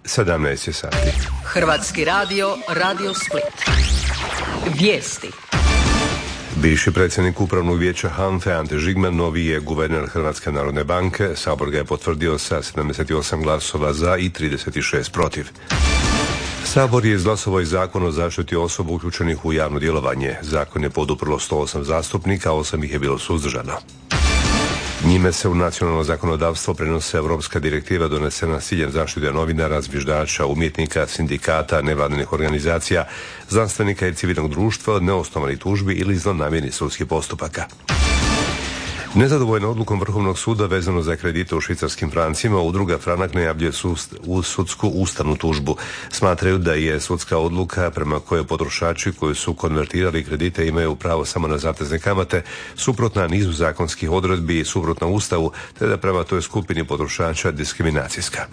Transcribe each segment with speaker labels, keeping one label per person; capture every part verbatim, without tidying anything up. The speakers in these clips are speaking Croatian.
Speaker 1: sedamnaest je sati.
Speaker 2: Hrvatski radio, Radio Split. Vijesti.
Speaker 1: Bivši predsjednik Upravnog vijeća HANFA-e Ante Žigman novi je guverner Hrvatske narodne banke. Sabor ga je potvrdio sa sedamdeset osam glasova za i trideset šest protiv. Sabor je izglasovao i zakon o zaštiti osoba uključenih u javno djelovanje. Zakon je poduprlo sto osam zastupnika, a osam ih je bilo suzdržano. Njime se u nacionalno zakonodavstvo prenose europska direktiva donesena s ciljem zaštite novinara, zviždača, umjetnika, sindikata, nevladinih organizacija, znanstvenika i civilnog društva od neosnovanih tužbi ili zlonamjernih sudskih postupaka. Nezadovoljna odlukom Vrhovnog suda vezano za kredite u švicarskim francima, udruga Franak najavljuje u sudsku ustavnu tužbu. Smatraju da je sudska odluka prema kojoj potrošači koji su konvertirali kredite imaju pravo samo na zatezne kamate suprotna nizu zakonskih odredbi i suprotna Ustavu, te da prema toj skupini potrošača diskriminacijska.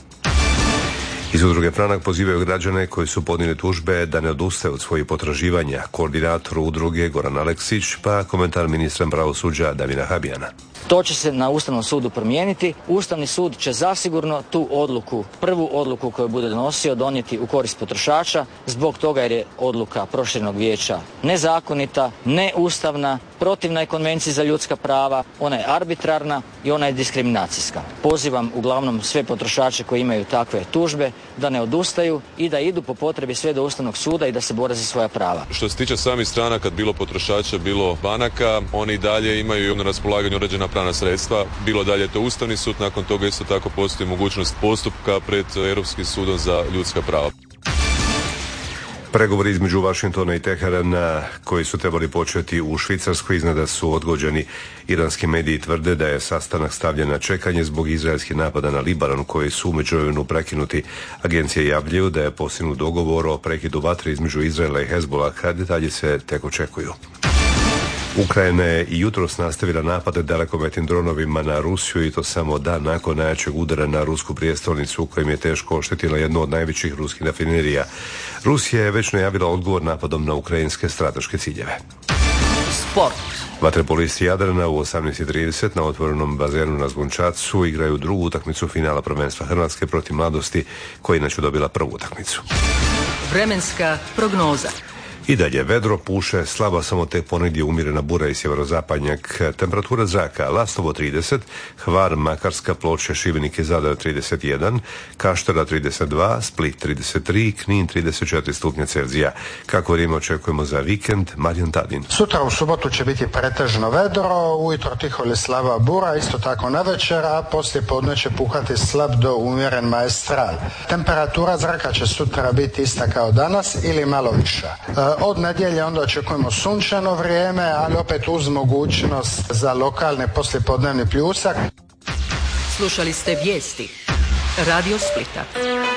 Speaker 1: Iz udruge Franak pozivaju građane koji su podnijeli tužbe da ne odustaju od svojih potraživanja. Koordinator udruge Goran Aleksić, pa komentar ministra pravosuđa Damira Habijana.
Speaker 3: To će se na Ustavnom sudu promijeniti. Ustavni sud će zasigurno tu odluku, prvu odluku koju bude donosio, donijeti u korist potrošača, zbog toga jer je odluka Proširenog vijeća nezakonita, neustavna, protivna je Konvenciji za ljudska prava, ona je arbitrarna i ona je diskriminacijska. Pozivam uglavnom sve potrošače koji imaju takve tužbe da ne odustaju i da idu po potrebi sve do Ustavnog suda i da se bore za svoja prava.
Speaker 4: Što se tiče samih stranaka, bilo potrošača, bilo banaka, oni i dalje imaju na raspolaganju određena pravna sredstva, bilo dalje to Ustavni sud, nakon toga isto tako postoji mogućnost postupka pred Europskim sudom za ljudska prava.
Speaker 1: Pregovori između Washingtona i Teherana koji su trebali početi u Švicarskoj iznenada su odgođeni. Iranski mediji tvrde da je sastanak stavljen na čekanje zbog izraelskih napada na Libanon koji su u međuvremenu prekinuti. Agencije javljaju da je postignut dogovor o prekidu vatre između Izraela i Hezbolaha, detalji se tek očekuju. Ukrajina je i jutros nastavila napade dalekometnim dronovima na Rusiju i to samo dan nakon najjačeg udara na rusku prijestolnicu kojim je teško oštetila jednu od najvećih ruskih rafinerija. Rusija je već najavila odgovor napadom na ukrajinske strateške ciljeve.
Speaker 2: Sport.
Speaker 1: Vaterpolisti Jadrana u osamnaest i trideset na otvorenom bazenu na Zvončacu igraju drugu utakmicu finala prvenstva Hrvatske protiv Mladosti, koja inače dobila prvu utakmicu.
Speaker 2: Vremenska prognoza.
Speaker 1: I dalje vedro, puše, slaba samo tek ponegdje umjerena bura i sjeverozapadnjak. Temperatura zraka: Lastovo trideset, Hvar, Makarska, Ploče, Šibenik i Zadar trideset jedan, Kaštela trideset dva, Split trideset tri, Knin trideset četiri stupnja Celzija. Kako vrijeme očekujemo za vikend? Marijan Tadin.
Speaker 5: Sutra u subotu će biti pretežno vedro, ujutro tiho ili slaba bura, isto tako na večer, a poslije podne će puhati slab do umjeren maestral. Temperatura zraka će sutra biti ista kao danas ili malo viša. Od nedjelje onda očekujemo sunčano vrijeme, ali opet uz mogućnost za lokalni poslijepodnevni pljusak.
Speaker 2: Slušali ste vijesti Radio Splita.